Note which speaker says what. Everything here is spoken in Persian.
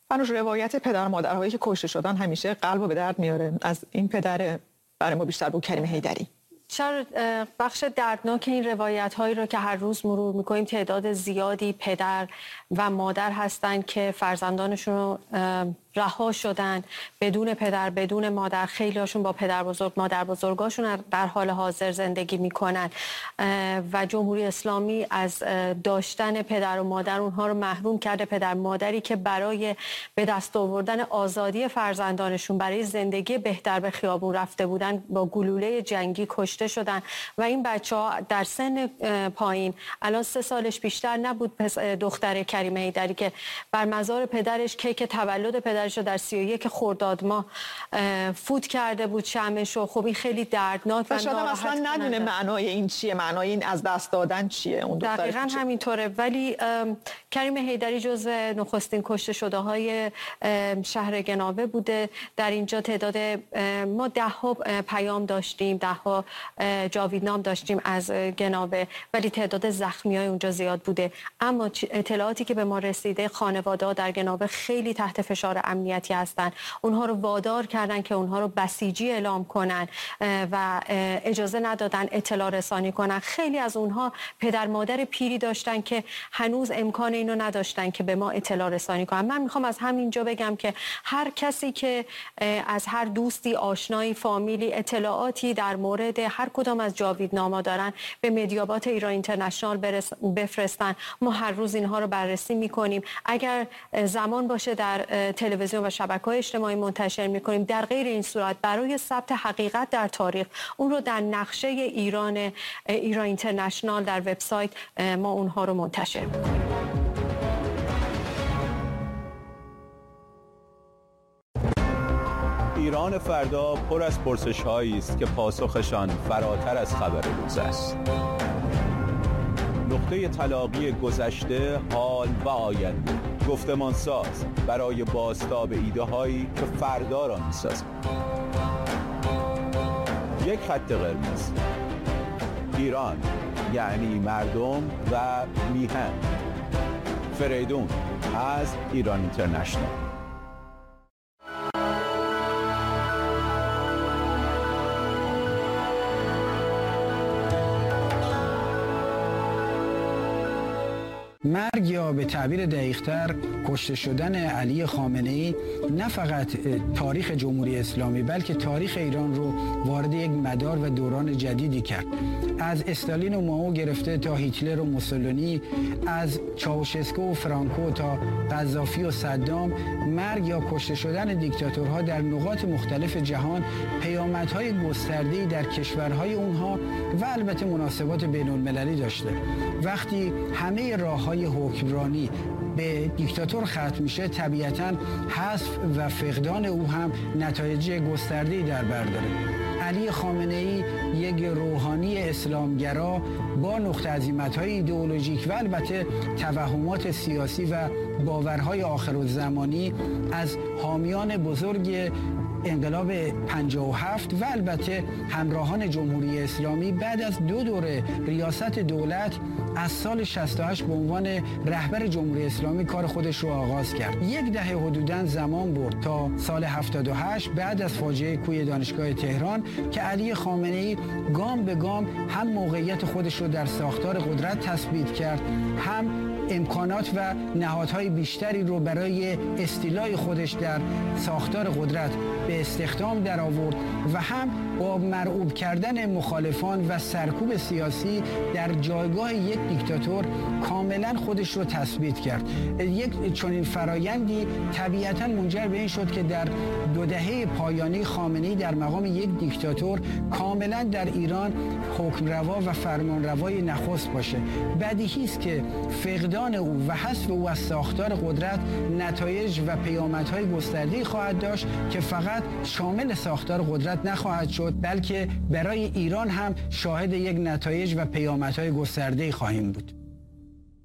Speaker 1: فنوش، روایت پدر و مادرهایی که کشته شدن همیشه قلبو به درد میاره. از این پدر برای ما بیشتر بگو کریم حیدری.
Speaker 2: چرا بخش دردناک این روایت هایی رو که هر روز مرور میکنیم، تعداد زیادی پدر و مادر هستن که فرزندانشون رو رها شدن بدون پدر بدون مادر. خیلی هاشون با پدر بزرگ مادر بزرگاشون در حال حاضر زندگی میکنن و جمهوری اسلامی از داشتن پدر و مادر اونها رو محروم کرده. پدر مادری که برای به دست آوردن آزادی فرزندانشون، برای زندگی بهتر به خیابون رفته بودن، با گلوله جنگی کشته شدن و این بچه‌ها در سن پایین، الان 3 سالش بیشتر نبود، دختر کریم حیدری که بر مزار پدرش کیک تولد پدرش رو در 31 خرداد ماه فوت کرده بود شمعش. و خب این خیلی دردناک و
Speaker 1: شاید اصلا ندونه معنای این چیه، معنای این از دست دادن چیه. اون
Speaker 2: دقیقاً همینطوره. ولی کریم حیدری جزو نخستین کشته شده های شهر گناوه بوده. در اینجا تعداد ما 10 پیام داشتیم، 10 جاویدنام داشتیم از گناوه، ولی تعداد زخمی های اونجا زیاد بوده. اما اطلاعاتی که به ما رسیده، خانواده ها در گناوه خیلی تحت فشار امنیتی هستن. اونها رو وادار کردن که اونها رو بسیجی اعلام کنن و اجازه ندادن اطلاع رسانی کنن. خیلی از اونها پدر مادر پیری داشتن که هنوز امکان اینو نداشتن که به ما اطلاع رسانی کنن. من میخوام از همینجا بگم که هر کسی که از هر دوستی، آشنایی، فامیلی اطلاعاتی در مورد هر کدام از جاویدنامه‌ها دارن به مدیابات ایران اینترنشنال بفرستن. ما هر روز اینها رو بررسی میکنیم. اگر زمان باشه در تلویزیون و شبکه‌های اجتماعی منتشر میکنیم. در غیر این صورت برای ثبت حقیقت در تاریخ، اون رو در نقشه ایران اینترنشنال در وبسایت ما اونها رو منتشر میکنیم.
Speaker 3: ایران فردا پر از پرسش‌هایی است که پاسخشان فراتر از خبر روز است. نقطه تلاقی گذشته، حال و آینده، گفتمانساز برای بازتاب ایده‌هایی که فردا را می‌سازند. یک خط قرمز: ایران یعنی مردم و میهن. فریدون از ایران اینترنشنال.
Speaker 4: مرگ یا به تعبیر دقیق‌تر کشته شدن علی خامنه‌ای نه فقط تاریخ جمهوری اسلامی بلکه تاریخ ایران رو وارد یک مدار و دوران جدیدی کرد. از استالین و مائو گرفته تا هیتلر و موسولینی، از چاوشسکو و فرانکو تا قذافی و صدام، مرگ یا کشته شدن دیکتاتورها در نقاط مختلف جهان پیامدهای گسترده‌ای در کشورهای اونها و البته مناسبات بین‌المللی داشته. وقتی همه راه‌های حکمرانی به دیکتاتور ختم میشه، طبیعتاً حذف و فقدان او هم نتایج گسترده‌ای در بر داره. علی خامنه‌ای یک روحانی اسلامگرا با نقطه عظیمت‌های ایدئولوژیک و البته توهمات سیاسی و باورهای آخرالزمانی از حامیان بزرگ انقلاب 57 و البته همراهان جمهوری اسلامی بعد از 2 دوره ریاست دولت از سال 68 به عنوان رهبر جمهوری اسلامی کار خودش رو آغاز کرد. 10 دهه حدوداً زمان برد تا سال 78 بعد از فاجعه کوی دانشگاه تهران که علی خامنه‌ای گام به گام هم موقعیت خودش رو در ساختار قدرت تثبیت کرد، هم امکانات و نهادهای بیشتری رو برای استیلای خودش در ساختار قدرت به استخدام در آورد و هم با مرعوب کردن مخالفان و سرکوب سیاسی در جایگاه یک دیکتاتور کاملا خودش رو تثبیت کرد. یک چنین فرایندی طبیعتا منجر به این شد که در 2 دهه پایانی خامنه‌ای در مقام یک دیکتاتور کاملا در ایران حکمروا و فرمانروای نخست باشه. بدیهی است که فقدان او و حذف او از ساختار قدرت نتایج و پیامدهای گسترده‌ای خواهد داشت که فقط شامل ساختار قدرت نخواهد شد، بلکه برای ایران هم شاهد یک نتایج و پیامدهای گسترده‌ای خواهیم بود.